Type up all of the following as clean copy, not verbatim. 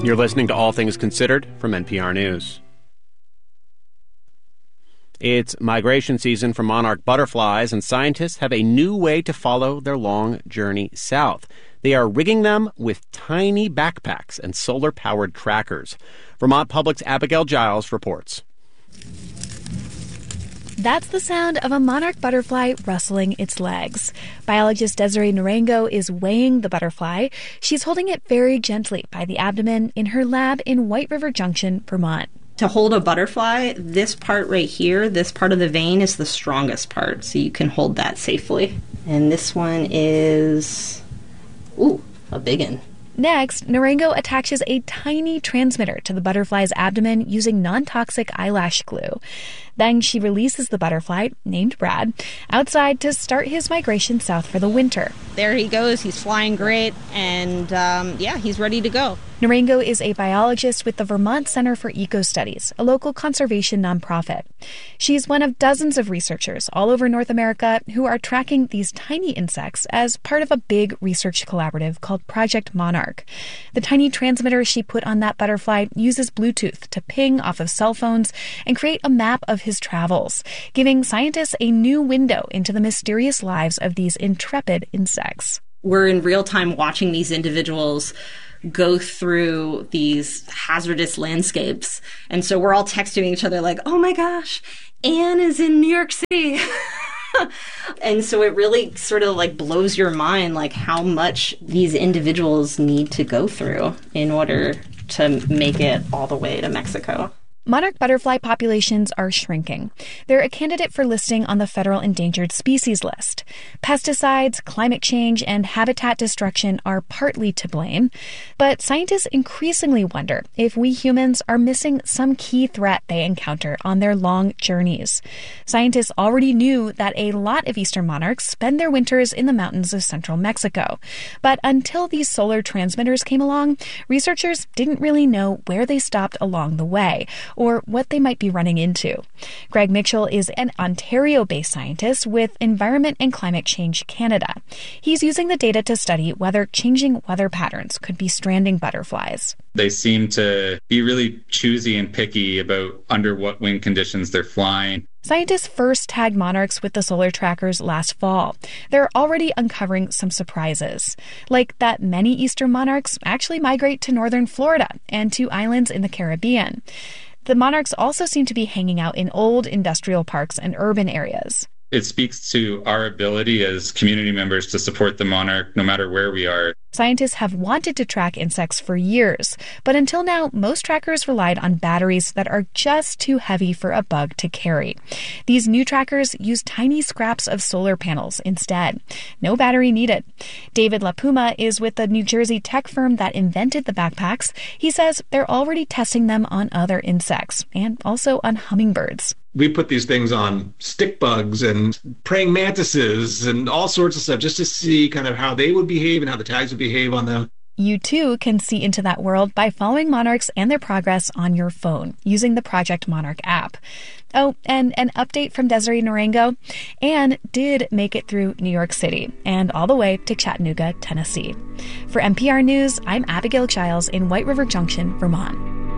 You're listening to All Things Considered from NPR News. It's migration season for monarch butterflies, and scientists have a new way to follow their long journey south. They are rigging them with tiny backpacks and solar-powered trackers. Vermont Public's Abigail Giles reports. That's the sound of a monarch butterfly rustling its legs. Biologist Desiree Narango is weighing the butterfly. She's holding it very gently by the abdomen in her lab in White River Junction, Vermont. To hold a butterfly, this part right here, this part of the vein is the strongest part, so you can hold that safely. And this one is, a big one. Next, Narango attaches a tiny transmitter to the butterfly's abdomen using non-toxic eyelash glue. Then she releases the butterfly, named Brad, outside to start his migration south for the winter. There he goes. He's flying great, and he's ready to go. Narango is a biologist with the Vermont Center for Eco Studies, a local conservation nonprofit. She's one of dozens of researchers all over North America who are tracking these tiny insects as part of a big research collaborative called Project Monarch. The tiny transmitter she put on that butterfly uses Bluetooth to ping off of cell phones and create a map of his travels, giving scientists a new window into the mysterious lives of these intrepid insects. We're in real time watching these individuals go through these hazardous landscapes. And so we're all texting each other like, oh my gosh, Anne is in New York City. And so it really sort of like blows your mind like how much these individuals need to go through in order to make it all the way to Mexico. Monarch butterfly populations are shrinking. They're a candidate for listing on the federal endangered species list. Pesticides, climate change, and habitat destruction are partly to blame. But scientists increasingly wonder if we humans are missing some key threat they encounter on their long journeys. Scientists already knew that a lot of eastern monarchs spend their winters in the mountains of central Mexico. But until these solar transmitters came along, researchers didn't really know where they stopped along the way, or what they might be running into. Greg Mitchell is an Ontario-based scientist with Environment and Climate Change Canada. He's using the data to study whether changing weather patterns could be stranding butterflies. They seem to be really choosy and picky about under what wind conditions they're flying. Scientists first tagged monarchs with the solar trackers last fall. They're already uncovering some surprises, like that many eastern monarchs actually migrate to northern Florida and to islands in the Caribbean. The monarchs also seem to be hanging out in old industrial parks and urban areas. It speaks to our ability as community members to support the monarch no matter where we are. Scientists have wanted to track insects for years, but until now, most trackers relied on batteries that are just too heavy for a bug to carry. These new trackers use tiny scraps of solar panels instead. No battery needed. David LaPuma is with the New Jersey tech firm that invented the backpacks. He says they're already testing them on other insects and also on hummingbirds. We put these things on stick bugs and praying mantises and all sorts of stuff just to see kind of how they would behave and how the tags would behave on them. You too can see into that world by following monarchs and their progress on your phone using the Project Monarch app. Oh, and an update from Desiree Narango. Anne did make it through New York City and all the way to Chattanooga, Tennessee. For NPR News, I'm Abigail Giles in White River Junction, Vermont.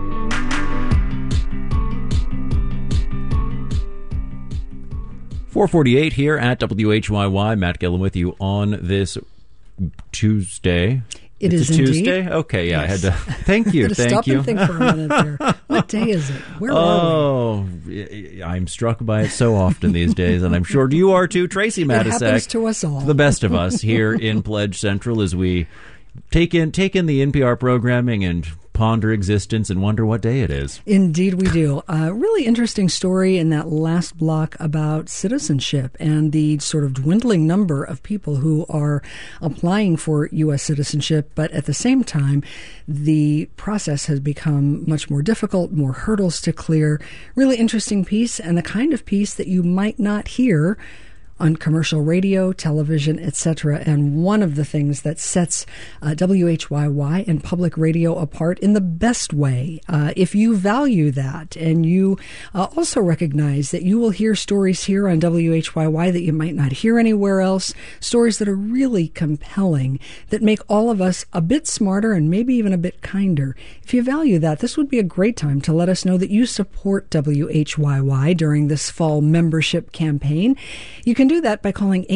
4:48 here at WHYY. Matt Gillen with you on this Tuesday. It's a indeed. Tuesday? Okay, yeah, yes. I had to. Thank you, thank thank you. Stop and think for a minute there. What day is it? Where are we? I'm struck by it so often these days, and I'm sure you are too. Tracy Matisek. It happens to us all. The best of us here in Pledge Central as we take in the NPR programming and ponder existence and wonder what day it is. Indeed we do. A really interesting story in that last block about citizenship and the sort of dwindling number of people who are applying for U.S. citizenship, but at the same time, the process has become much more difficult, more hurdles to clear. Really interesting piece, and the kind of piece that you might not hear on commercial radio, television, etc. And one of the things that sets WHYY and public radio apart in the best way, if you value that and you also recognize that you will hear stories here on WHYY that you might not hear anywhere else, stories that are really compelling, that make all of us a bit smarter and maybe even a bit kinder. If you value that, this would be a great time to let us know that you support WHYY during this fall membership campaign. You can do that by calling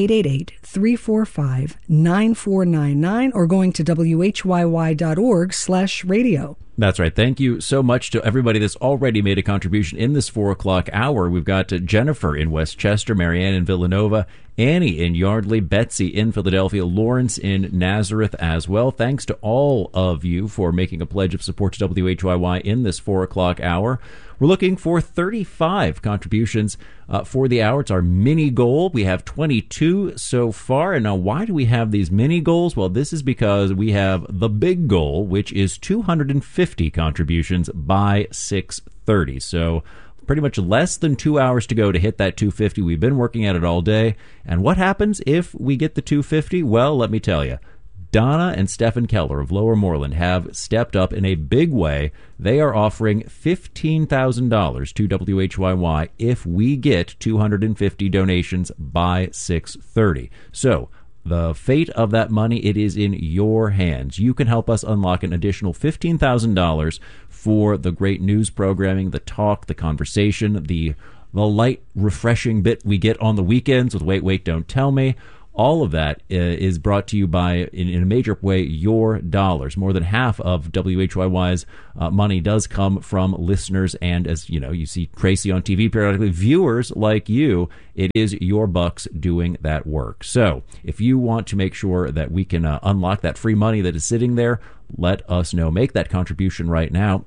888-345-9499 or going to whyy.org/radio. That's right. Thank you so much to everybody that's already made a contribution in this 4 o'clock hour. We've got Jennifer in Westchester, Marianne in Villanova, Annie in Yardley, Betsy in Philadelphia, Lawrence in Nazareth as well. Thanks to all of you for making a pledge of support to WHYY in this 4 o'clock hour. We're looking for 35 contributions for the hour. It's our mini goal. We have 22 so far. And now, why do we have these mini goals? Well, this is because we have the big goal, which is 250 contributions by 6:30. So pretty much less than 2 hours to go to hit that 250. We've been working at it all day. And what happens if we get the 250? Well, let me tell you. Donna and Stephen Keller of Lower Moreland have stepped up in a big way. They are offering $15,000 to WHYY if we get 250 donations by 6:30. So the fate of that money, it is in your hands. You can help us unlock an additional $15,000 for the great news programming, the talk, the conversation, the light, refreshing bit we get on the weekends with Wait, Wait, Don't Tell Me. All of that is brought to you by, in a major way, your dollars. More than half of WHYY's money does come from listeners, and as you know, you see Tracy on TV periodically, viewers like you. It is your bucks doing that work. So if you want to make sure that we can unlock that free money that is sitting there, let us know. Make that contribution right now.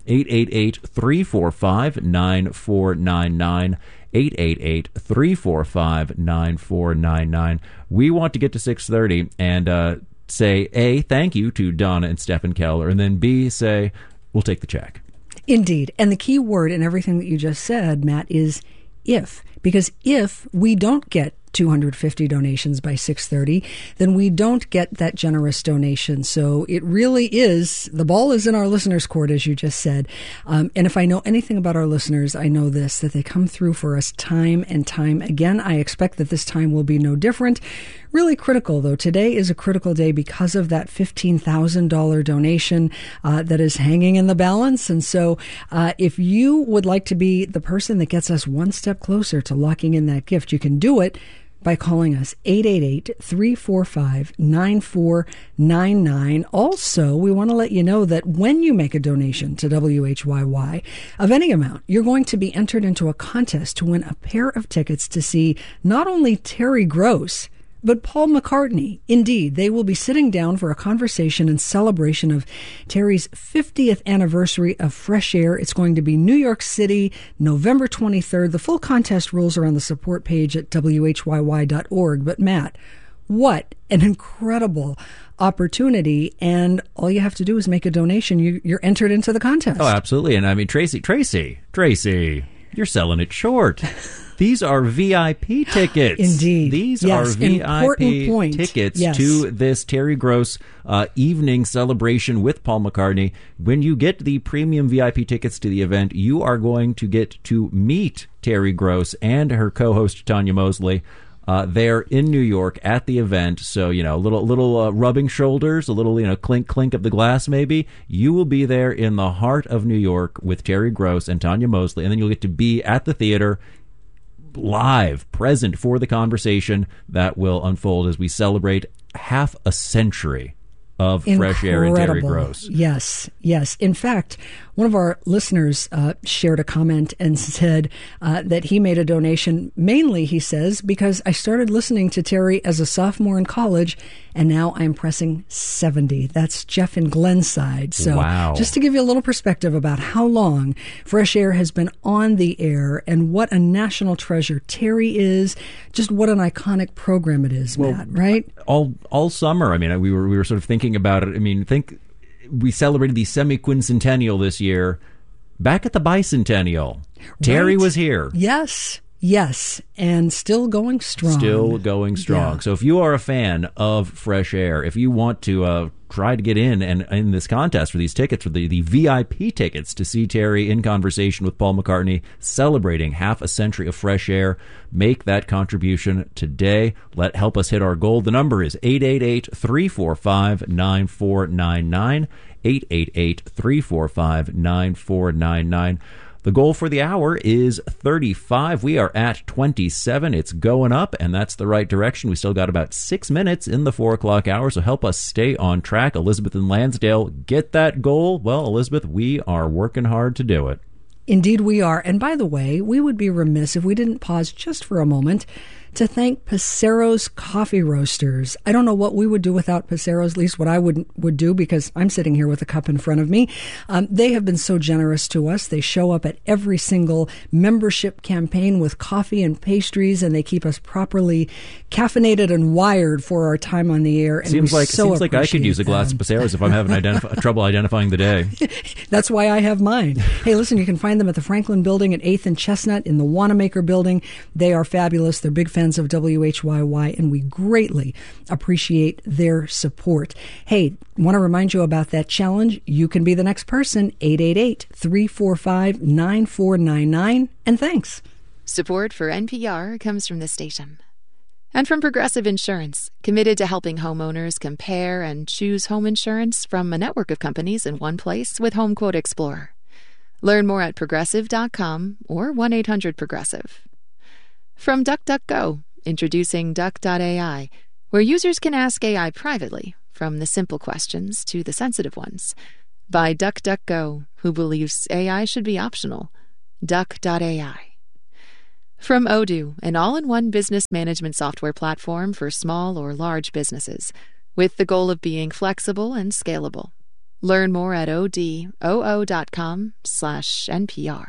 888-345-9499. 888-345-9499. We want to get to 6:30 and say, A, thank you to Donna and Stephen Keller, and then B, say, we'll take the check. Indeed. And the key word in everything that you just said, Matt, is if. Because if we don't get 250 donations by 6:30, then we don't get that generous donation. So it really is, the ball is in our listeners' court, as you just said. And if I know anything about our listeners, I know this, that they come through for us time and time again. I expect that this time will be no different. Really critical, though. Today is a critical day because of that $15,000 donation that is hanging in the balance. And so if you would like to be the person that gets us one step closer to locking in that gift, you can do it by calling us 888-345-9499. Also, we want to let you know that when you make a donation to WHYY of any amount, you're going to be entered into a contest to win a pair of tickets to see not only Terry Gross, but Paul McCartney. Indeed, they will be sitting down for a conversation in celebration of Terry's 50th anniversary of Fresh Air. It's going to be New York City, November 23rd. The full contest rules are on the support page at whyy.org. But Matt, what an incredible opportunity, and all you have to do is make a donation. You're entered into the contest. Oh, absolutely. And I mean, Tracy, you're selling it short. These are VIP tickets. Indeed. These are VIP tickets to this Terry Gross evening celebration with Paul McCartney. When you get the premium VIP tickets to the event, you are going to get to meet Terry Gross and her co-host Tanya Mosley. They're in New York at the event, so a little rubbing shoulders, a little clink of the glass maybe. You will be there in the heart of New York with Terry Gross and Tanya Mosley, and then you'll get to be at the theater live, present for the conversation that will unfold as we celebrate half a century of Fresh Air and Terry Gross. Yes. In fact, one of our listeners shared a comment and said that he made a donation mainly, he says, because I started listening to Terry as a sophomore in college, and now I'm pressing 70. That's Jeff in Glenside. So wow. Just to give you a little perspective about how long Fresh Air has been on the air and what a national treasure Terry is, just what an iconic program it is, Matt, right? All summer. I mean, we were sort of thinking about it. I mean, we celebrated the semi-quincentennial this year. Back at the bicentennial, Terry was here. Yes. Yes, and still going strong. Still going strong. Yeah. So if you are a fan of Fresh Air, if you want to try to get in this contest for these tickets, for the VIP tickets to see Terry in conversation with Paul McCartney celebrating half a century of Fresh Air, make that contribution today. Help us hit our goal. The number is 888-345-9499, 888-345-9499. The goal for the hour is 35. We are at 27. It's going up, and that's the right direction. We still got about 6 minutes in the 4 o'clock hour, so help us stay on track. Elizabeth in Lansdale, get that goal. Well, Elizabeth, we are working hard to do it. Indeed we are. And by the way, we would be remiss if we didn't pause just for a moment to thank Pacero's Coffee Roasters. I don't know what we would do without Pacero's, at least what I would do, because I'm sitting here with a cup in front of me. They have been so generous to us. They show up at every single membership campaign with coffee and pastries, and they keep us properly caffeinated and wired for our time on the air. And seems like I could use a glass of Pacero's if I'm having trouble identifying the day. That's why I have mine. Hey, listen, you can find them at the Franklin Building at 8th and Chestnut, in the Wanamaker Building. They are fabulous. They're big fans of WHYY, and we greatly appreciate their support. Hey, want to remind you about that challenge? You can be the next person. 888-345-9499. And thanks. Support for NPR comes from this station. And from Progressive Insurance, committed to helping homeowners compare and choose home insurance from a network of companies in one place with HomeQuote Explorer. Learn more at progressive.com or 1-800-PROGRESSIVE. From DuckDuckGo, introducing Duck.ai, where users can ask AI privately, from the simple questions to the sensitive ones. By DuckDuckGo, who believes AI should be optional. Duck.ai. From Odoo, an all-in-one business management software platform for small or large businesses, with the goal of being flexible and scalable. Learn more at odoo.com/NPR.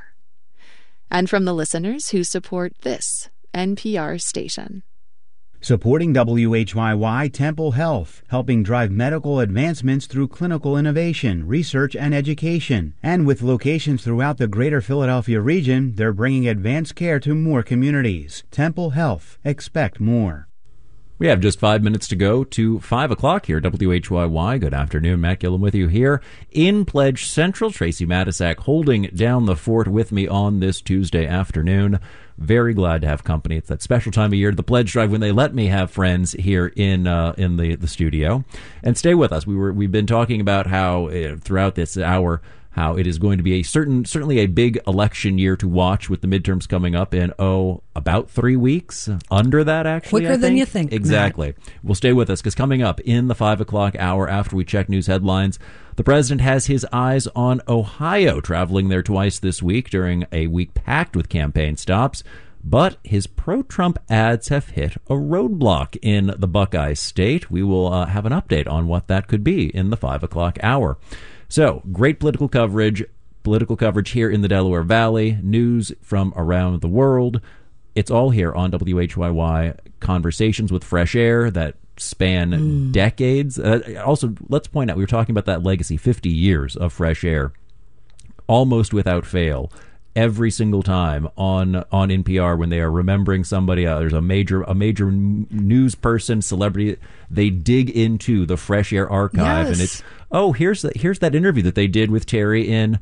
And from the listeners who support this NPR station. Supporting WHYY Temple Health, helping drive medical advancements through clinical innovation, research, and education. And with locations throughout the greater Philadelphia region, they're bringing advanced care to more communities. Temple Health. Expect more. We have just 5 minutes to go to 5 o'clock here at WHYY. Good afternoon. Matt Gillum with you here in Pledge Central. Tracy Matisak holding down the fort with me on this Tuesday afternoon. Very glad to have company. It's that special time of year, the Pledge Drive, when they let me have friends here in the studio. And stay with us. We've been talking about how throughout this hour, how it is going to be certainly a big election year to watch, with the midterms coming up in, about 3 weeks. Under that, actually. Quicker than you think. Exactly. Matt. Well, stay with us, because coming up in the 5 o'clock hour, after we check news headlines, the president has his eyes on Ohio, traveling there twice this week during a week packed with campaign stops. But his pro-Trump ads have hit a roadblock in the Buckeye State. We will have an update on what that could be in the 5 o'clock hour. So, great political coverage here in the Delaware Valley, news from around the world. It's all here on WHYY, conversations with Fresh Air that span decades. Also, let's point out, we were talking about that legacy, 50 years of Fresh Air, almost without fail. Every single time on NPR, when they are remembering somebody, there's a major news person, celebrity, they dig into the Fresh Air archive, yes. And it's here's that interview that they did with Terry in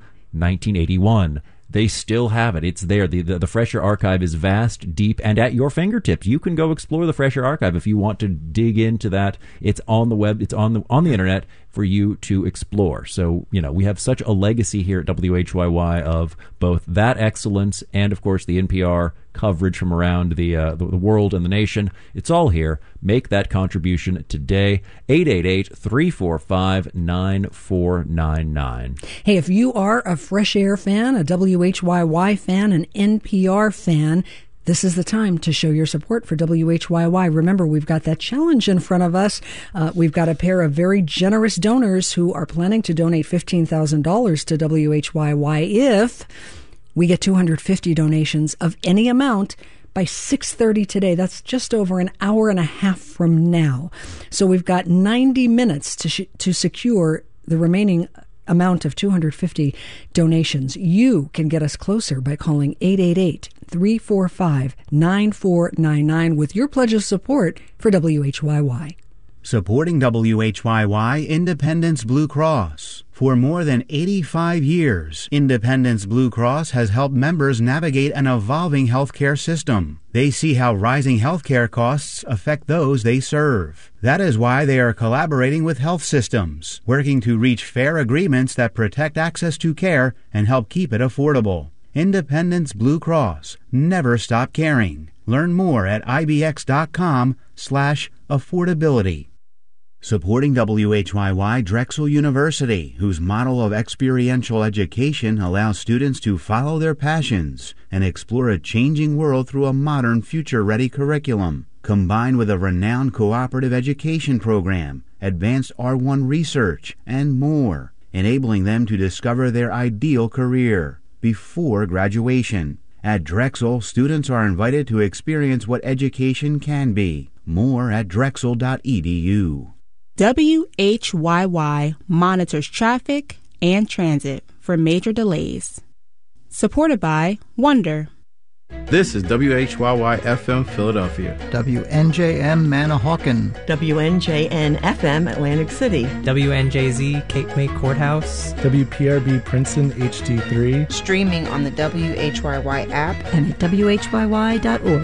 1981. They still have it. It's there. The Fresh Air archive is vast, deep, and at your fingertips. You can go explore the Fresh Air archive if you want to dig into that. It's on the web. It's on the internet for you to explore. So, we have such a legacy here at WHYY of both that excellence and, of course, the NPR coverage from around the world and the nation. It's all here. Make that contribution today. 888-345-9499. Hey, if you are a Fresh Air fan, a WHYY fan, an NPR fan, this is the time to show your support for WHYY. Remember, we've got that challenge in front of us. We've got a pair of very generous donors who are planning to donate $15,000 to WHYY if we get 250 donations of any amount by 6:30 today. That's just over an hour and a half from now. So we've got 90 minutes to secure the remaining amount of 250 donations. You can get us closer by calling 888-345-9499 with your pledge of support for WHYY. Supporting WHYY, Independence Blue Cross. For more than 85 years, Independence Blue Cross has helped members navigate an evolving healthcare system. They see how rising healthcare costs affect those they serve. That is why they are collaborating with health systems, working to reach fair agreements that protect access to care and help keep it affordable. Independence Blue Cross. Never stop caring. Learn more at ibx.com/affordability. Supporting WHYY, Drexel University, whose model of experiential education allows students to follow their passions and explore a changing world through a modern, future-ready curriculum, combined with a renowned cooperative education program, advanced R1 research, and more, enabling them to discover their ideal career before graduation. At Drexel, students are invited to experience what education can be. More at drexel.edu. WHYY monitors traffic and transit for major delays. Supported by Wonder. This is WHYY-FM Philadelphia. WNJM Manahawkin. WNJN-FM Atlantic City. WNJZ Cape May Courthouse. WPRB Princeton HD3. Streaming on the WHYY app and at WHYY.org.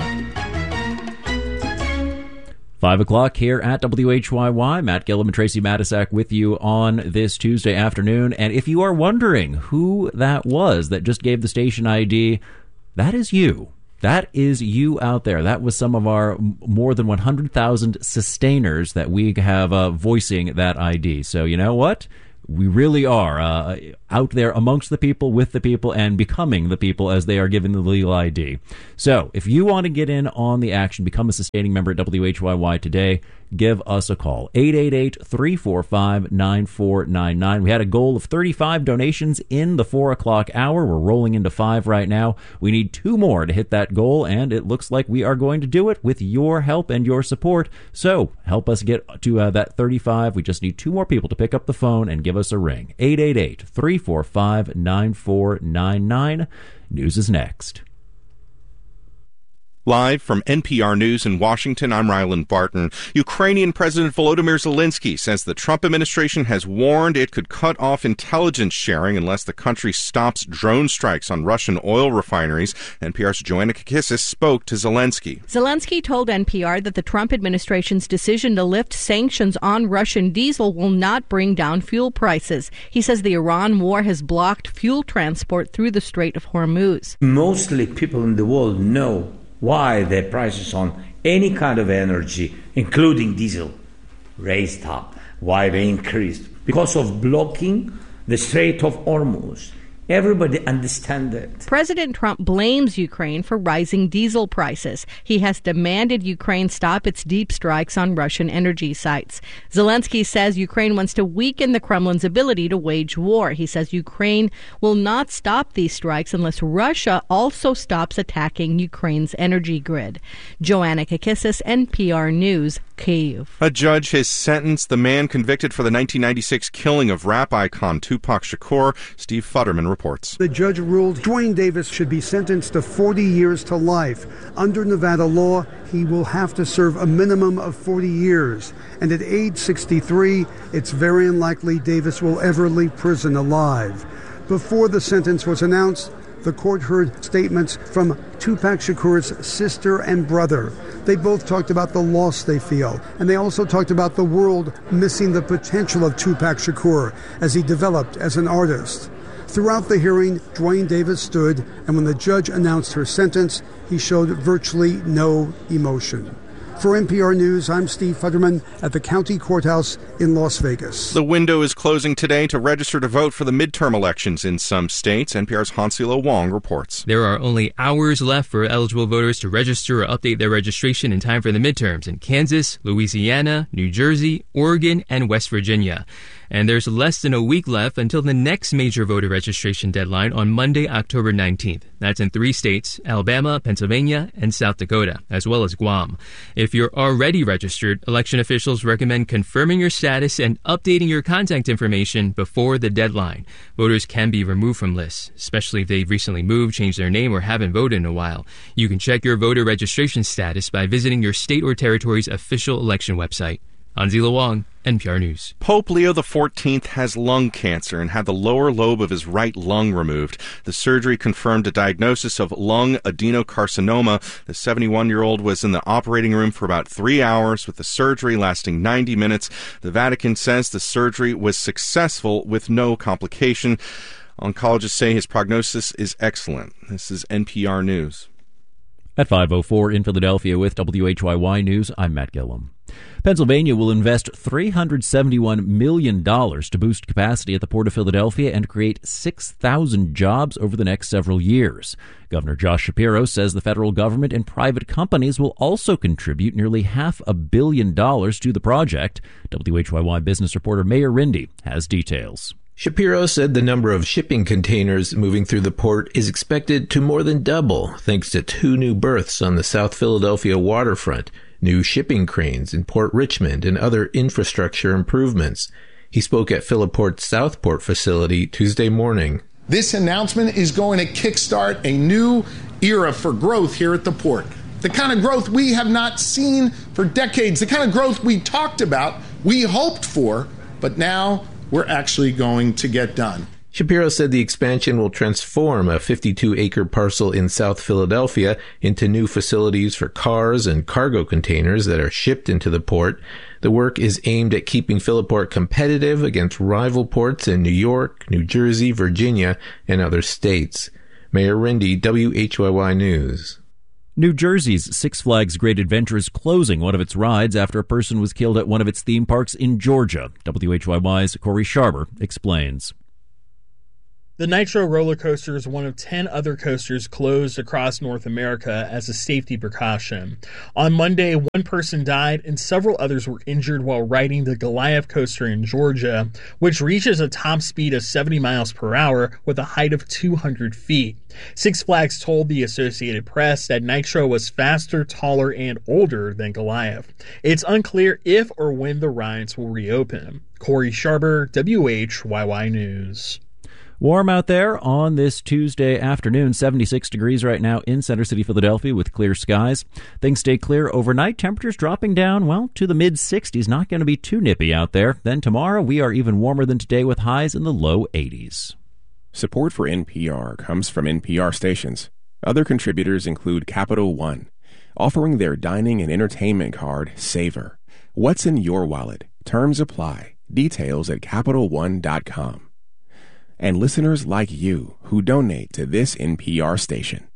5 o'clock here at WHYY. Matt Gillum and Tracy Matisak with you on this Tuesday afternoon. And if you are wondering who that was that just gave the station ID, that is you. That is you out there. That was some of our more than 100,000 sustainers that we have voicing that ID. So you know what? We really are out there amongst the people, with the people, and becoming the people as they are given the legal ID. So if you want to get in on the action, become a sustaining member at WHYY today, give us a call. 888-345-9499. We had a goal of 35 donations in the 4 o'clock hour. We're rolling into 5 right now. We need 2 more to hit that goal, and it looks like we are going to do it with your help and your support. So help us get to that 35. We just need 2 more people to pick up the phone and give us a ring. 888-345-9499. News is next. Live from NPR News in Washington, I'm Ryland Barton. Ukrainian President Volodymyr Zelensky says the Trump administration has warned it could cut off intelligence sharing unless the country stops drone strikes on Russian oil refineries. NPR's Joanna Kakissis spoke to Zelensky. Zelensky told NPR that the Trump administration's decision to lift sanctions on Russian diesel will not bring down fuel prices. He says the Iran war has blocked fuel transport through the Strait of Hormuz. Mostly people in the world know why the prices on any kind of energy, including diesel, raised up, why they increased. Because of blocking the Strait of Hormuz. Everybody understands it. President Trump blames Ukraine for rising diesel prices. He has demanded Ukraine stop its deep strikes on Russian energy sites. Zelensky says Ukraine wants to weaken the Kremlin's ability to wage war. He says Ukraine will not stop these strikes unless Russia also stops attacking Ukraine's energy grid. Joanna Kakissis, NPR News, Kyiv. A judge has sentenced the man convicted for the 1996 killing of rap icon Tupac Shakur. Steve Futterman reports. The judge ruled Dwayne Davis should be sentenced to 40 years to life. Under Nevada law, he will have to serve a minimum of 40 years. And at age 63, it's very unlikely Davis will ever leave prison alive. Before the sentence was announced, the court heard statements from Tupac Shakur's sister and brother. They both talked about the loss they feel, and they also talked about the world missing the potential of Tupac Shakur as he developed as an artist. Throughout the hearing, Dwayne Davis stood, and when the judge announced her sentence, he showed virtually no emotion. For NPR News, I'm Steve Futterman at the County Courthouse in Las Vegas. The window is closing today to register to vote for the midterm elections in some states. NPR's Hansilo Wong reports. There are only hours left for eligible voters to register or update their registration in time for the midterms in Kansas, Louisiana, New Jersey, Oregon, and West Virginia. And there's less than a week left until the next major voter registration deadline on Monday, October 19th. That's in 3 states, Alabama, Pennsylvania, and South Dakota, as well as Guam. If you're already registered, election officials recommend confirming your status and updating your contact information before the deadline. Voters can be removed from lists, especially if they've recently moved, changed their name, or haven't voted in a while. You can check your voter registration status by visiting your state or territory's official election website. Anzila Wong, NPR News. Pope Leo XIV has lung cancer and had the lower lobe of his right lung removed. The surgery confirmed a diagnosis of lung adenocarcinoma. The 71-year-old was in the operating room for about 3 hours, with the surgery lasting 90 minutes. The Vatican says the surgery was successful with no complication. Oncologists say his prognosis is excellent. This is NPR News. At 5:04 in Philadelphia with WHYY News, I'm Matt Gillum. Pennsylvania will invest $371 million to boost capacity at the Port of Philadelphia and create 6,000 jobs over the next several years. Governor Josh Shapiro says the federal government and private companies will also contribute nearly $500 million to the project. WHYY business reporter Mayor Rindy has details. Shapiro said the number of shipping containers moving through the port is expected to more than double thanks to 2 new berths on the South Philadelphia waterfront, new shipping cranes in Port Richmond, and other infrastructure improvements. He spoke at Philaport's Southport facility Tuesday morning. This announcement is going to kickstart a new era for growth here at the port. The kind of growth we have not seen for decades, the kind of growth we talked about, we hoped for, but now we're actually going to get done. Shapiro said the expansion will transform a 52-acre parcel in South Philadelphia into new facilities for cars and cargo containers that are shipped into the port. The work is aimed at keeping Philiport competitive against rival ports in New York, New Jersey, Virginia, and other states. Mayor Rindy, WHYY News. New Jersey's Six Flags Great Adventure is closing one of its rides after a person was killed at one of its theme parks in Georgia. WHYY's Corey Sharber explains. The Nitro roller coaster is one of 10 other coasters closed across North America as a safety precaution. On Monday, one person died and several others were injured while riding the Goliath coaster in Georgia, which reaches a top speed of 70 miles per hour with a height of 200 feet. Six Flags told the Associated Press that Nitro was faster, taller, and older than Goliath. It's unclear if or when the rides will reopen. Corey Sharber, WHYY News. Warm out there on this Tuesday afternoon, 76 degrees right now in Center City, Philadelphia, with clear skies. Things stay clear overnight. Temperatures dropping down, well, to the mid-60s. Not going to be too nippy out there. Then tomorrow, we are even warmer than today with highs in the low 80s. Support for NPR comes from NPR stations. Other contributors include Capital One, offering their dining and entertainment card, Savor. What's in your wallet? Terms apply. Details at CapitalOne.com. And listeners like you who donate to this NPR station.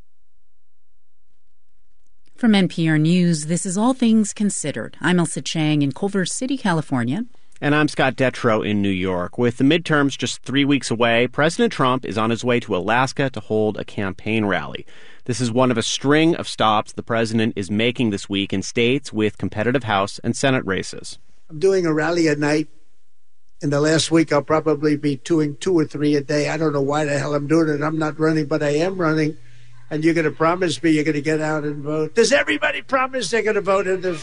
From NPR News, this is All Things Considered. I'm Elsa Chang in Culver City, California. And I'm Scott Detrow in New York. With the midterms just 3 weeks away, President Trump is on his way to Alaska to hold a campaign rally. This is one of a string of stops the president is making this week in states with competitive House and Senate races. I'm doing a rally at night. In the last week, I'll probably be doing 2 or 3 a day. I don't know why the hell I'm doing it. I'm not running, but I am running. And you're going to promise me you're going to get out and vote. Does everybody promise they're going to vote in this?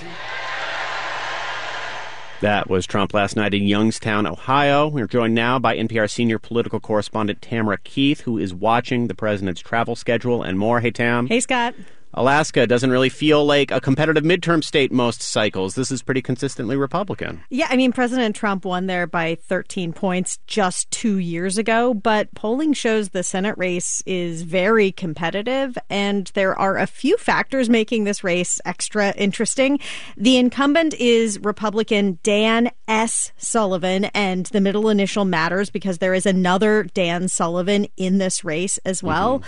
That was Trump last night in Youngstown, Ohio. We're joined now by NPR senior political correspondent Tamara Keith, who is watching the president's travel schedule and more. Hey, Tam. Hey, Scott. Alaska doesn't really feel like a competitive midterm state most cycles. This is pretty consistently Republican. Yeah, I mean, President Trump won there by 13 points just 2 years ago, but polling shows the Senate race is very competitive, and there are a few factors making this race extra interesting. The incumbent is Republican Dan S. Sullivan, and the middle initial matters because there is another Dan Sullivan in this race as well.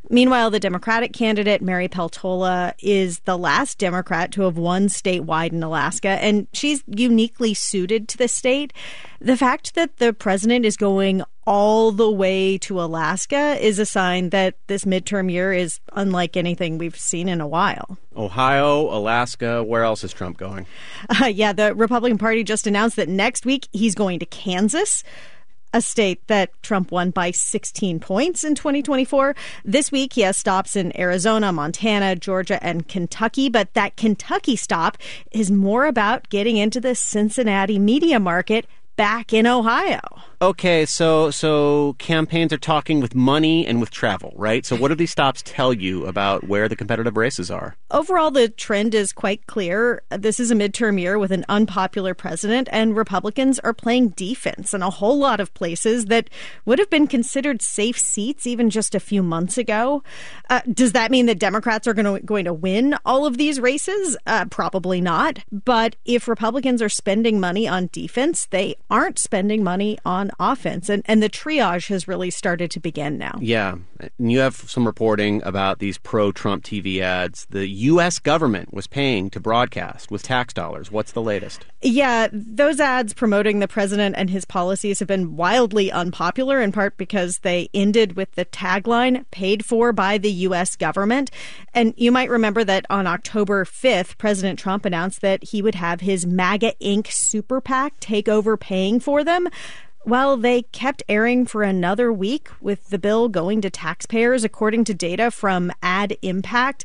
Meanwhile, the Democratic candidate, Mary Peltola, is the last Democrat to have won statewide in Alaska, and she's uniquely suited to the state. The fact that the president is going all the way to Alaska is a sign that this midterm year is unlike anything we've seen in a while. Ohio, Alaska, where else is Trump going? The Republican Party just announced that next week he's going to Kansas, a state that Trump won by 16 points in 2024. This week, he has stops in Arizona, Montana, Georgia, and Kentucky. But that Kentucky stop is more about getting into the Cincinnati media market back in Ohio. Okay, so campaigns are talking with money and with travel, right? So what do these stops tell you about where the competitive races are? Overall, the trend is quite clear. This is a midterm year with an unpopular president, and Republicans are playing defense in a whole lot of places that would have been considered safe seats even just a few months ago. Does that mean that Democrats are going to win all of these races? Probably not. But if Republicans are spending money on defense, they aren't spending money on offense. And the triage has really started to begin now. Yeah. And you have some reporting about these pro-Trump TV ads. The U.S. government was paying to broadcast with tax dollars. What's the latest? Yeah, those ads promoting the president and his policies have been wildly unpopular, in part because they ended with the tagline, paid for by the U.S. government. And you might remember that on October 5th, President Trump announced that he would have his MAGA Inc. super PAC take over paying for them. Well, they kept airing for another week with the bill going to taxpayers, according to data from Ad Impact.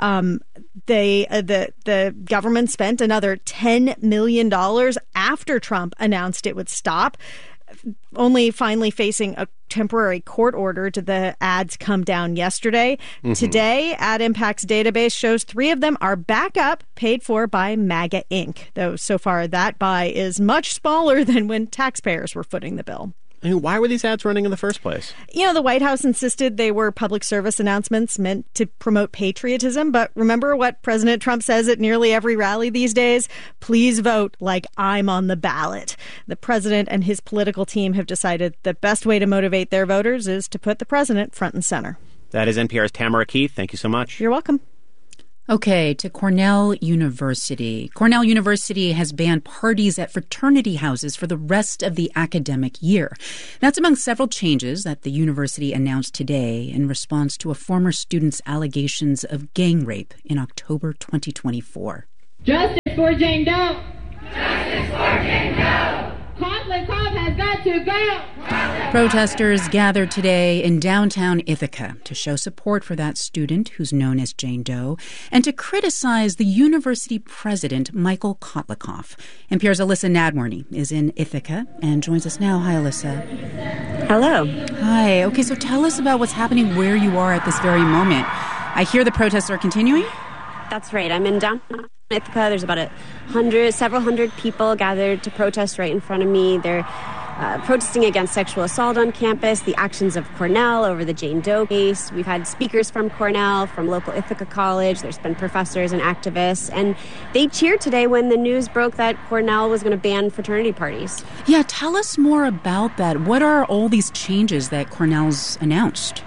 The government spent another $10 million after Trump announced it would stop. Only finally facing a temporary court order did the ads come down yesterday. Mm-hmm. Today, Ad Impact's database shows 3 of them are back up, paid for by MAGA Inc., though so far that buy is much smaller than when taxpayers were footing the bill. I mean, why were these ads running in the first place? The White House insisted they were public service announcements meant to promote patriotism. But remember what President Trump says at nearly every rally these days? Please vote like I'm on the ballot. The president and his political team have decided the best way to motivate their voters is to put the president front and center. That is NPR's Tamara Keith. Thank you so much. You're welcome. Okay, to Cornell University. Cornell University has banned parties at fraternity houses for the rest of the academic year. That's among several changes that the university announced today in response to a former student's allegations of gang rape in October 2024. Justice for Jane Doe! Justice for Jane Doe! Kotlikoff has got to go! Protesters gathered today in downtown Ithaca to show support for that student who's known as Jane Doe and to criticize the university president, Michael Kotlikoff. NPR's Alyssa Nadworny is in Ithaca and joins us now. Hi, Alyssa. Hello. Hi. Okay, so tell us about what's happening where you are at this very moment. I hear the protests are continuing? That's right. I'm in downtown Ithaca. There's about several hundred people gathered to protest right in front of me. They're protesting against sexual assault on campus, the actions of Cornell over the Jane Doe case. We've had speakers from Cornell, from local Ithaca College. There's been professors and activists. And they cheered today when the news broke that Cornell was going to ban fraternity parties. Yeah, tell us more about that. What are all these changes that Cornell's announced?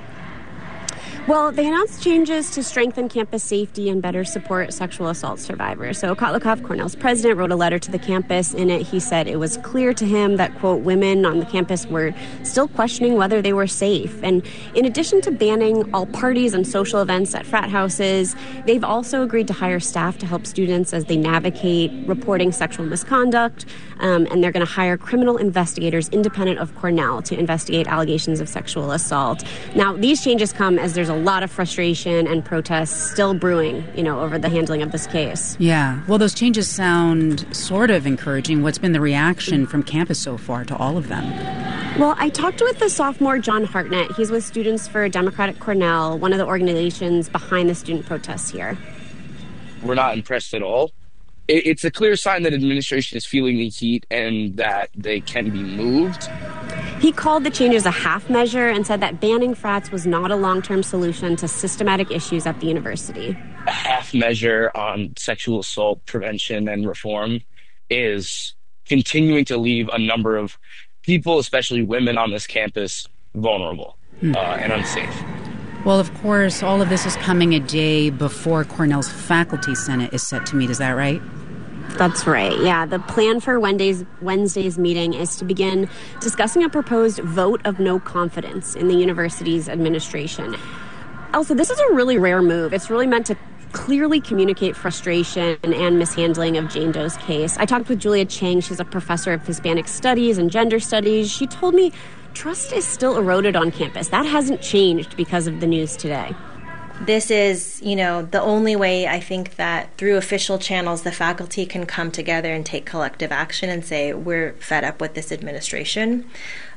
Well, they announced changes to strengthen campus safety and better support sexual assault survivors. So Kotlikoff, Cornell's president, wrote a letter to the campus. In it, he said it was clear to him that, quote, women on the campus were still questioning whether they were safe. And in addition to banning all parties and social events at frat houses, they've also agreed to hire staff to help students as they navigate reporting sexual misconduct. And they're going to hire criminal investigators independent of Cornell to investigate allegations of sexual assault. Now, these changes come as there's a lot of frustration and protests still brewing, over the handling of this case. Yeah. Well, those changes sound sort of encouraging. What's been the reaction from campus so far to all of them? Well, I talked with the sophomore John Hartnett. He's with Students for Democratic Cornell, one of the organizations behind the student protests here. We're not impressed at all. It's a clear sign that administration is feeling the heat and that they can be moved. He called the changes a half measure and said that banning frats was not a long-term solution to systematic issues at the university. A half measure on sexual assault prevention and reform is continuing to leave a number of people, especially women on this campus, vulnerable and unsafe. Well, of course, all of this is coming a day before Cornell's Faculty Senate is set to meet. Is that right? That's right. Yeah, the plan for Wednesday's meeting is to begin discussing a proposed vote of no confidence in the university's administration. Also, this is a really rare move. It's really meant to clearly communicate frustration and mishandling of Jane Doe's case. I talked with Julia Chang. She's a professor of Hispanic studies and gender studies. She told me trust is still eroded on campus. That hasn't changed because of the news today. This is, the only way I think that through official channels the faculty can come together and take collective action and say, we're fed up with this administration.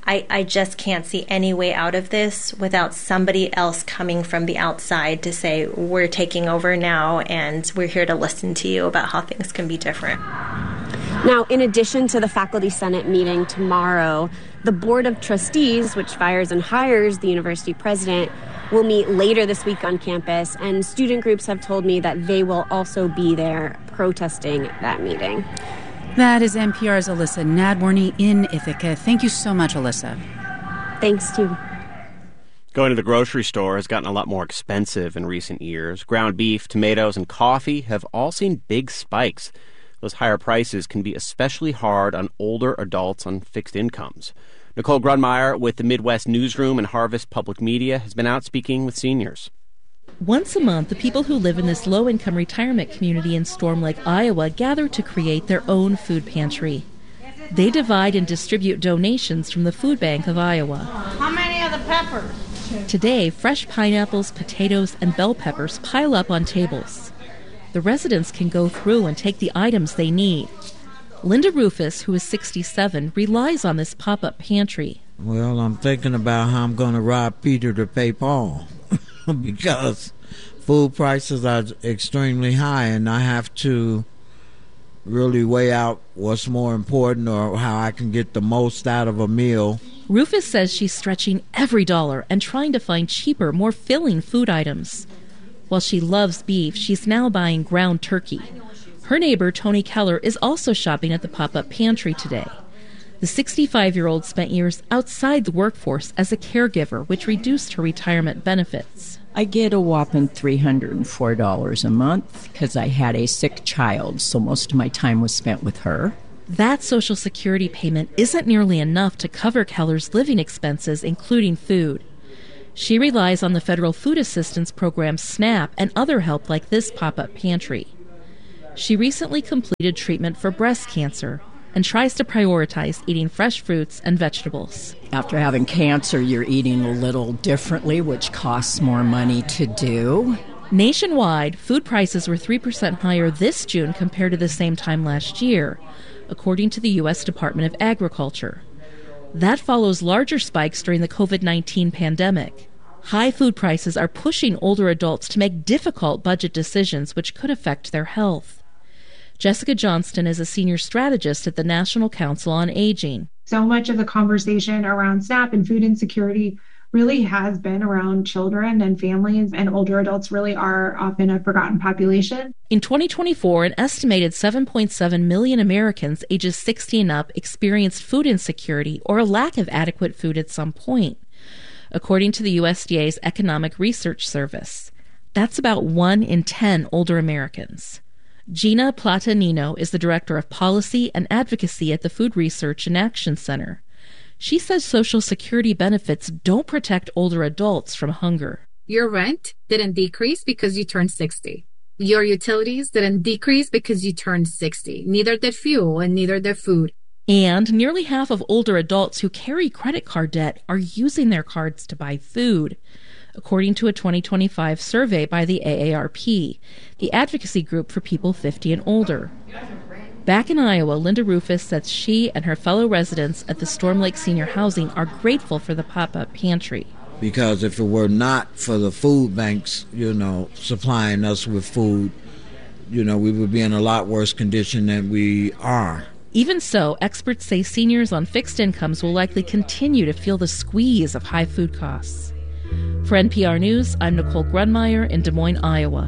I just can't see any way out of this without somebody else coming from the outside to say, we're taking over now and we're here to listen to you about how things can be different. Now, in addition to the Faculty Senate meeting tomorrow, the Board of Trustees, which fires and hires the university president, will meet later this week on campus, and student groups have told me that they will also be there protesting that meeting. That is NPR's Alyssa Nadworny in Ithaca. Thank you so much, Alyssa. Thanks, too. Going to the grocery store has gotten a lot more expensive in recent years. Ground beef, tomatoes, and coffee have all seen big spikes. Those higher prices can be especially hard on older adults on fixed incomes. Nicole Grunmeyer with the Midwest Newsroom and Harvest Public Media has been out speaking with seniors. Once a month, the people who live in this low-income retirement community in Storm Lake, Iowa, gather to create their own food pantry. They divide and distribute donations from the Food Bank of Iowa. How many of the peppers? Today, fresh pineapples, potatoes, and bell peppers pile up on tables. The residents can go through and take the items they need. Linda Rufus, who is 67, relies on this pop-up pantry. Well, I'm thinking about how I'm going to rob Peter to pay Paul because food prices are extremely high and I have to really weigh out what's more important or how I can get the most out of a meal. Rufus says she's stretching every dollar and trying to find cheaper, more filling food items. While she loves beef, she's now buying ground turkey. Her neighbor, Tony Keller, is also shopping at the pop-up pantry today. The 65-year-old spent years outside the workforce as a caregiver, which reduced her retirement benefits. I get a whopping $304 a month because I had a sick child, so most of my time was spent with her. That Social Security payment isn't nearly enough to cover Keller's living expenses, including food. She relies on the federal food assistance program SNAP and other help like this pop-up pantry. She recently completed treatment for breast cancer and tries to prioritize eating fresh fruits and vegetables. After having cancer, you're eating a little differently, which costs more money to do. Nationwide, food prices were 3% higher this June compared to the same time last year, according to the U.S. Department of Agriculture. That follows larger spikes during the COVID-19 pandemic. High food prices are pushing older adults to make difficult budget decisions which could affect their health. Jessica Johnston is a senior strategist at the National Council on Aging. So much of the conversation around SNAP and food insecurity really has been around children and families, and older adults really are often a forgotten population. In 2024, an estimated 7.7 million Americans ages 60 and up experienced food insecurity or a lack of adequate food at some point, according to the USDA's Economic Research Service. That's about 1 in 10 older Americans. Gina Platanino is the Director of Policy and Advocacy at the Food Research and Action Center. She says Social Security benefits don't protect older adults from hunger. Your rent didn't decrease because you turned 60. Your utilities didn't decrease because you turned 60. Neither did fuel and neither did food. And nearly half of older adults who carry credit card debt are using their cards to buy food, according to a 2025 survey by the AARP, the advocacy group for people 50 and older. Back in Iowa, Linda Rufus says she and her fellow residents at the Storm Lake Senior Housing are grateful for the pop-up pantry. Because if it were not for the food banks, supplying us with food, we would be in a lot worse condition than we are. Even so, experts say seniors on fixed incomes will likely continue to feel the squeeze of high food costs. For NPR News, I'm Nicole Grunmeyer in Des Moines, Iowa.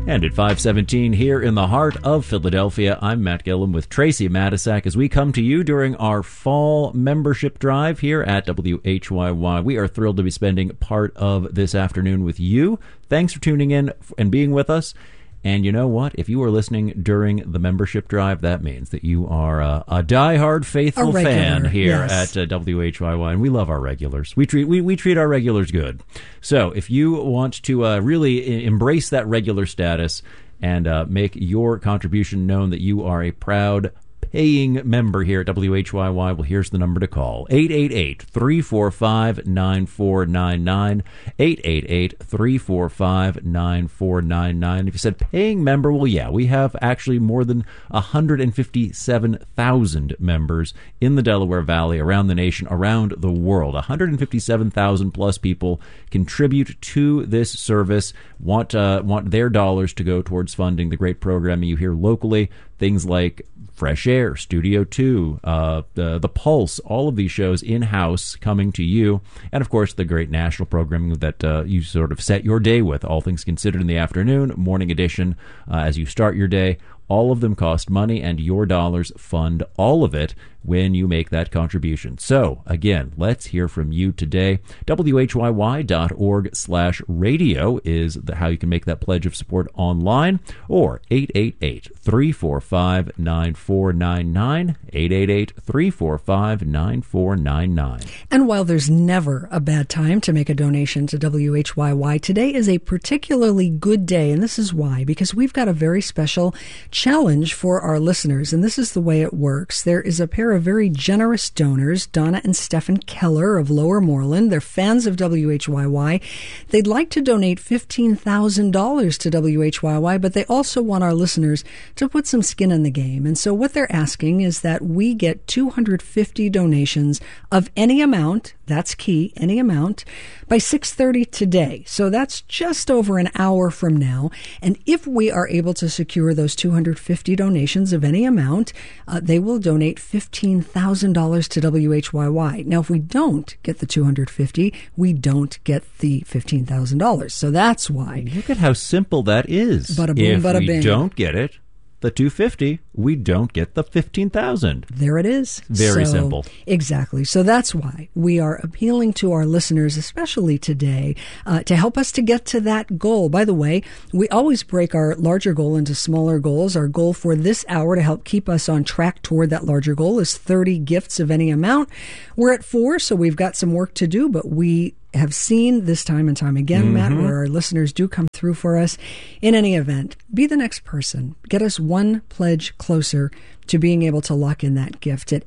And at 5:17 here in the heart of Philadelphia, I'm Matt Gillum with Tracy Matisak as we come to you during our fall membership drive here at WHYY. We are thrilled to be spending part of this afternoon with you. Thanks for tuning in and being with us. And you know what? If you are listening during the membership drive, that means that you are a diehard, faithful fan here at WHYY, and we love our regulars. We treat our regulars good. So if you want to really embrace that regular status and make your contribution known that you are a proud paying member here at WHYY, well, here's the number to call. 888-345-9499. 888-345-9499. If you said paying member, well, yeah, we have actually more than 157,000 members in the Delaware Valley, around the nation, around the world. 157,000 plus people contribute to this service, want their dollars to go towards funding the great programming you hear locally, things like Fresh Air, Studio 2, the Pulse, all of these shows in-house coming to you. And, of course, the great national programming that you sort of set your day with, All Things Considered in the afternoon, morning edition as you start your day. All of them cost money, and your dollars fund all of it when you make that contribution. So, again, let's hear from you today. WHYY.org/radio is how you can make that pledge of support online, or 888-345-9499, 888-345-9499. And while there's never a bad time to make a donation to WHYY, today is a particularly good day, and this is why, because we've got a very special challenge for our listeners, and this is the way it works. There is a pair of very generous donors, Donna and Stephen Keller of Lower Moreland. They're fans of WHYY. They'd like to donate $15,000 to WHYY, but they also want our listeners to put some skin in the game. And so what they're asking is that we get 250 donations of any amount, that's key, any amount, by 6:30 today. So that's just over an hour from now. And if we are able to secure those 250 donations of any amount, they will donate $15,000 to WHYY. Now, if we don't get the 250, we don't get the $15,000. So that's why. Look at how simple that is. Bada boom, bada bing. If we don't get it, the 250, we don't get the 15,000. There it is. Very simple. Exactly. So that's why we are appealing to our listeners, especially today, to help us to get to that goal. By the way, we always break our larger goal into smaller goals. Our goal for this hour to help keep us on track toward that larger goal is 30 gifts of any amount. We're at 4, so we've got some work to do, but we have seen this time and time again, Matt, where our listeners do come through for us. In any event, be the next person. Get us one pledge closer to being able to lock in that gift at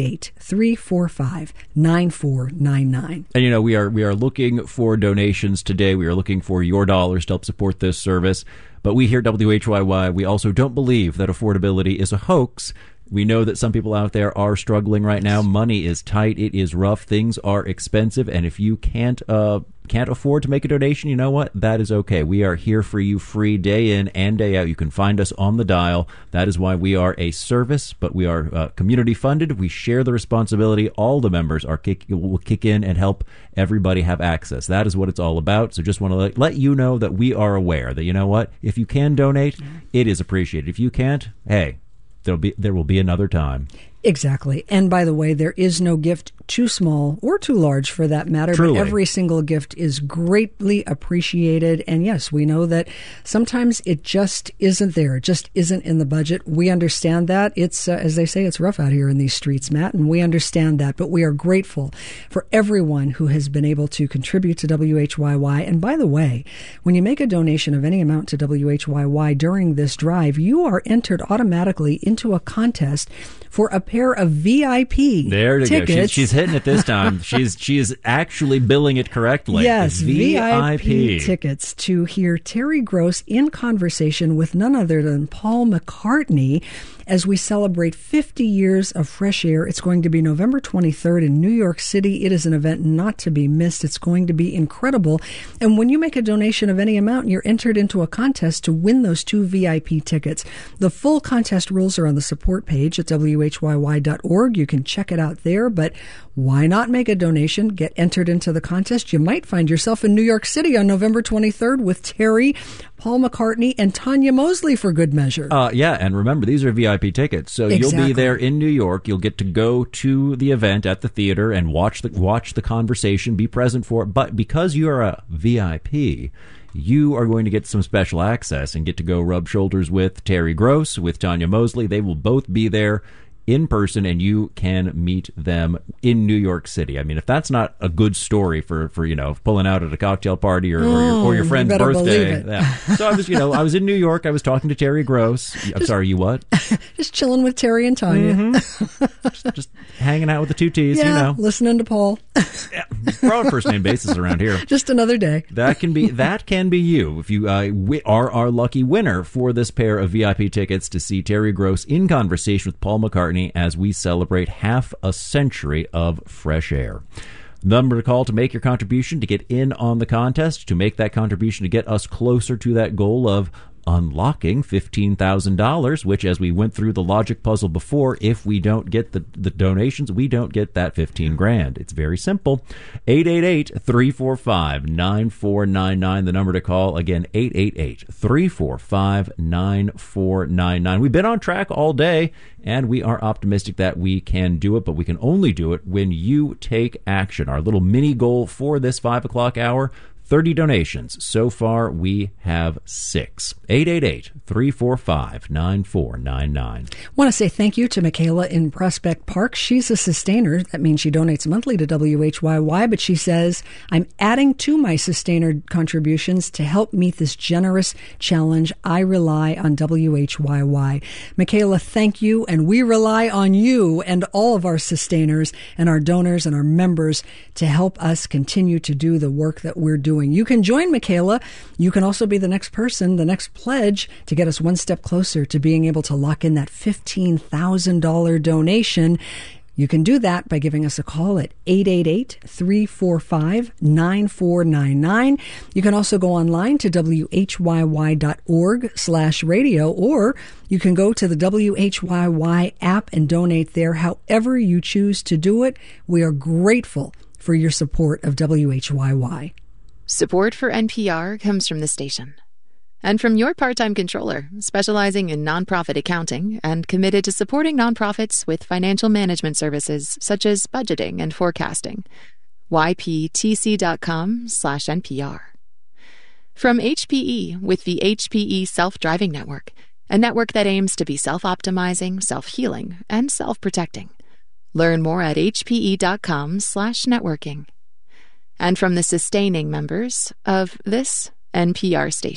888-345-9499. And, you know, we are looking for donations today. We are looking for your dollars to help support this service. But we here at WHYY, we also don't believe that affordability is a hoax. We know that some people out there are struggling right now. Money is tight. It is rough. Things are expensive. And if you can't afford to make a donation, you know what? That is okay. We are here for you free day in and day out. You can find us on the dial. That is why we are a service, but we are community funded. We share the responsibility. All the members will kick in and help everybody have access. That is what it's all about. So just want to let you know that we are aware that, you know what? If you can donate, it is appreciated. If you can't, hey, there will be another time. Exactly. And by the way, there is no gift too small or too large for that matter. Truly. But every single gift is greatly appreciated. And yes, we know that sometimes it just isn't there. It just isn't in the budget. We understand that. It's, as they say, it's rough out here in these streets, Matt, and we understand that. But we are grateful for everyone who has been able to contribute to WHYY. And by the way, when you make a donation of any amount to WHYY during this drive, you are entered automatically into a contest for a pair of VIP tickets. Go. She's hitting it this time. She is actually billing it correctly. Yes, VIP tickets to hear Terry Gross in conversation with none other than Paul McCartney as we celebrate 50 years of Fresh Air. It's going to be November 23rd in New York City. It is an event not to be missed. It's going to be incredible. And when you make a donation of any amount, you're entered into a contest to win those 2 VIP tickets. The full contest rules are on the support page at WHYY.org. You can check it out there, but why not make a donation, get entered into the contest? You might find yourself in New York City on November 23rd with Terry Paul McCartney, and Tanya Mosley for good measure. Yeah, and remember, these are VIP tickets, so Exactly. You'll be there in New York. You'll get to go to the event at the theater and watch the conversation, be present for it. But because you are a VIP, you are going to get some special access and get to go rub shoulders with Terry Gross, with Tanya Mosley. They will both be there in person, and you can meet them in New York City. I mean, if that's not a good story for pulling out at a cocktail party or your friend's you better birthday. believe it. Yeah. So I was in New York. I was talking to Terry Gross. I'm sorry, you what? Just chilling with Terry and Tanya. Just hanging out with the two T's, Yeah, listening to Paul. We're on a first name basis around here. Just another day. That can be you if you are our lucky winner for this pair of VIP tickets to see Terry Gross in conversation with Paul McCartney as we celebrate half a century of fresh air. Number to call to make your contribution to get in on the contest, to make that contribution to get us closer to that goal of unlocking $15,000, which, as we went through the logic puzzle before, if we don't get the donations, we don't get that $15,000. It's very simple. 888-345-9499, the number to call. Again, 888-345-9499. We've been on track all day, and we are optimistic that we can do it, but we can only do it when you take action. Our little mini goal for this 5 o'clock hour, 30 donations. So far, we have 6. 888-345-9499. Want to say thank you to Michaela in Prospect Park. She's a sustainer. That means she donates monthly to WHYY, but she says, I'm adding to my sustainer contributions to help meet this generous challenge. I rely on WHYY. Michaela, thank you, and we rely on you and all of our sustainers and our donors and our members to help us continue to do the work that we're doing. You can join Michaela. You can also be the next person, the next pledge to get us one step closer to being able to lock in that $15,000 donation. You can do that by giving us a call at 888-345-9499. You can also go online to whyy.org/radio, or you can go to the WHYY app and donate there. However you choose to do it, we are grateful for your support of WHYY. Support for NPR comes from the station and from your part-time controller, specializing in nonprofit accounting and committed to supporting nonprofits with financial management services such as budgeting and forecasting. yptc.com/NPR. From HPE with the HPE Self-Driving Network, a network that aims to be self-optimizing, self-healing, and self-protecting. Learn more at hpe.com/networking. And from the sustaining members of this NPR station.